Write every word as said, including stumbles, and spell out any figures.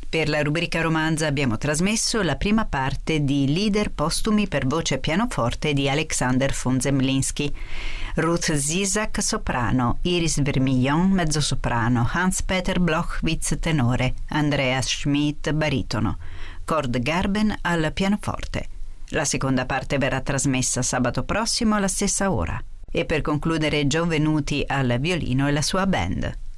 Per la rubrica romanza abbiamo trasmesso la prima parte di Lieder postumi per voce e pianoforte di Alexander von Zemlinsky. Ruth Zizak soprano, Iris Vermillon mezzosoprano, Hans-Peter Blochwitz tenore, Andreas Schmidt baritono, Cord Garben al pianoforte. La seconda parte verrà trasmessa sabato prossimo alla stessa ora. E per concludere Giovenuti al violino e la sua band.